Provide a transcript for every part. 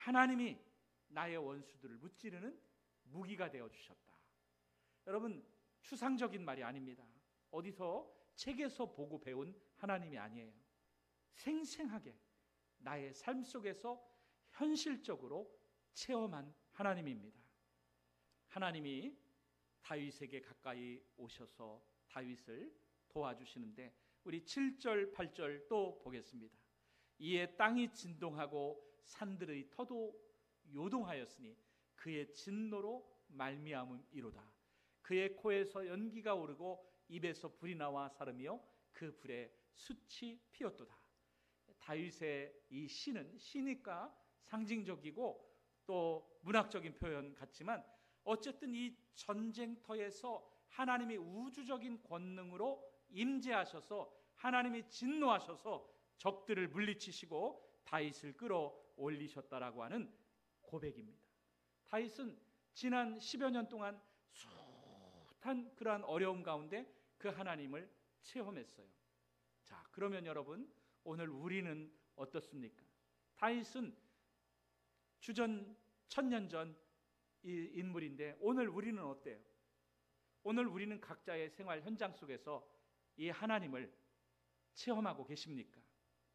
하나님이 나의 원수들을 무찌르는 무기가 되어주셨다. 여러분, 추상적인 말이 아닙니다. 어디서 책에서 보고 배운 하나님이 아니에요. 생생하게 나의 삶 속에서 현실적으로 체험한 하나님입니다. 하나님이 다윗에게 가까이 오셔서 다윗을 도와주시는데 우리 7절 8절 또 보겠습니다. 이에 땅이 진동하고 산들의 터도 요동하였으니 그의 진노로 말미암음이로다. 그의 코에서 연기가 오르고 입에서 불이 나와 사르며 그 불에 숯이 피었도다. 다윗의 이 시는 시니까 상징적이고 또 문학적인 표현 같지만 어쨌든 이 전쟁터에서 하나님이 우주적인 권능으로 임재하셔서 하나님이 진노하셔서 적들을 물리치시고 다윗을 끌어올리셨다라고 하는 고백입니다. 다윗은 지난 10여 년 동안 숱한 그러한 어려움 가운데 그 하나님을 체험했어요. 자, 그러면 여러분, 오늘 우리는 어떻습니까? 다윗은 주전 1000년 전 인물인데 오늘 우리는 어때요? 오늘 우리는 각자의 생활 현장 속에서 이 하나님을 체험하고 계십니까?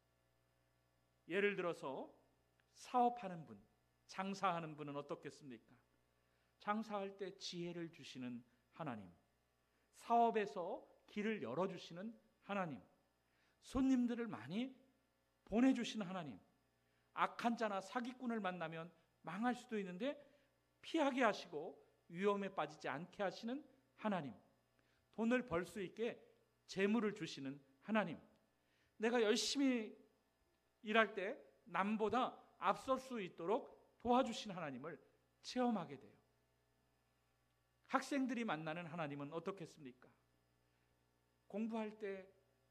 예를 들어서 사업하는 분, 장사하는 분은 어떻겠습니까? 장사할 때 지혜를 주시는 하나님, 사업에서 길을 열어주시는 하나님, 손님들을 많이 보내주시는 하나님, 악한 자나 사기꾼을 만나면 망할 수도 있는데 피하게 하시고 위험에 빠지지 않게 하시는 하나님, 돈을 벌 수 있게 재물을 주시는 하나님, 내가 열심히 일할 때 남보다 앞설 수 있도록 도와주신 하나님을 체험하게 돼요. 학생들이 만나는 하나님은 어떻겠습니까? 공부할 때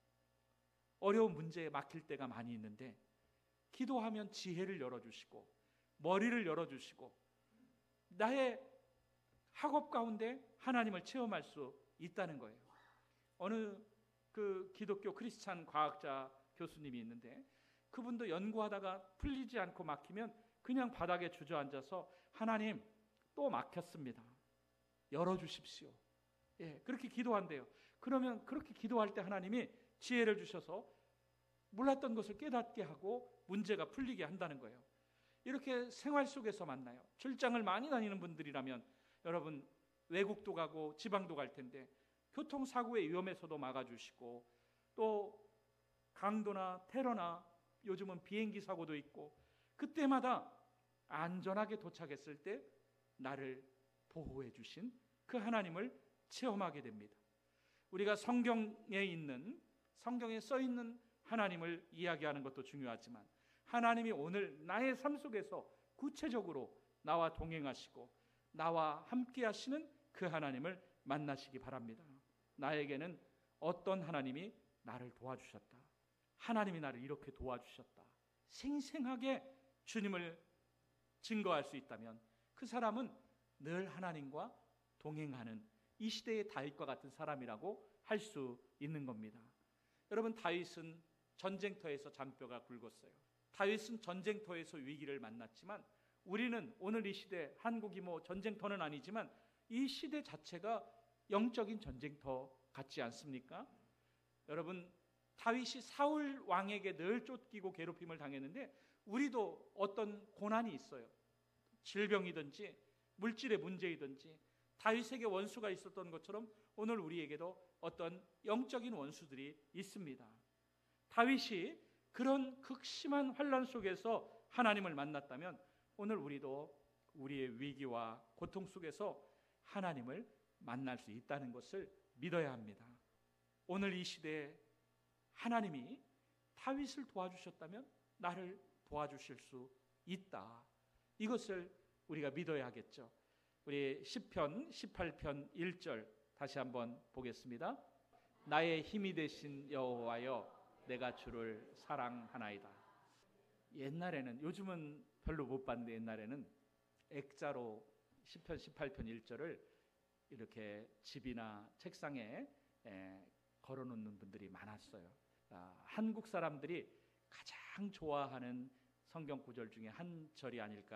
어려운 문제에 막힐 때가 많이 있는데 기도하면 지혜를 열어주시고 머리를 열어주시고 나의 학업 가운데 하나님을 체험할 수 있다는 거예요. 어느 그 기독교 크리스찬 과학자 교수님이 있는데 그분도 연구하다가 풀리지 않고 막히면 그냥 바닥에 주저앉아서 하나님 또 막혔습니다. 열어주십시오. 예, 그렇게 기도한대요. 그러면 그렇게 기도할 때 하나님이 지혜를 주셔서 몰랐던 것을 깨닫게 하고 문제가 풀리게 한다는 거예요. 이렇게 생활 속에서 만나요. 출장을 많이 다니는 분들이라면 여러분 외국도 가고 지방도 갈 텐데 교통사고의 위험에서도 막아주시고 또 강도나 테러나 요즘은 비행기 사고도 있고 그때마다 안전하게 도착했을 때 나를 보호해 주신 그 하나님을 체험하게 됩니다. 우리가 성경에 써 있는 하나님을 이야기하는 것도 중요하지만 하나님이 오늘 나의 삶 속에서 구체적으로 나와 동행하시고 나와 함께 하시는 그 하나님을 만나시기 바랍니다. 나에게는 어떤 하나님이 나를 도와주셨다. 하나님이 나를 이렇게 도와주셨다. 생생하게 주님을 증거할 수 있다면 그 사람은 늘 하나님과 동행하는 이 시대의 다윗과 같은 사람이라고 할 수 있는 겁니다. 여러분, 다윗은 전쟁터에서 잔뼈가 굵었어요. 다윗은 전쟁터에서 위기를 만났지만 우리는 오늘 이 시대, 한국이 뭐 전쟁터는 아니지만 이 시대 자체가 영적인 전쟁터 같지 않습니까? 여러분, 다윗이 사울 왕에게 늘 쫓기고 괴롭힘을 당했는데 우리도 어떤 고난이 있어요. 질병이든지 물질의 문제이든지 다윗에게 원수가 있었던 것처럼 오늘 우리에게도 어떤 영적인 원수들이 있습니다. 다윗이 그런 극심한 환난 속에서 하나님을 만났다면 오늘 우리도 우리의 위기와 고통 속에서 하나님을 만날 수 있다는 것을 믿어야 합니다. 오늘 이 시대에 하나님이 다윗을 도와주셨다면 나를 도와주실 수 있다. 이것을 우리가 믿어야 하겠죠. 우리 시편 18편 1절 다시 한번 보겠습니다. 나의 힘이 되신 여호와여 내가 주를 사랑하나이다. 옛날에는, 요즘은 별로 못 봤는데 옛날에는 액자로 시편 18편 1절을 이렇게 집이나 책상에 걸어놓는 분들이 많았어요. 한국 사람들이 가장 좋아하는 성경 구절 중에 한 절이 아닐까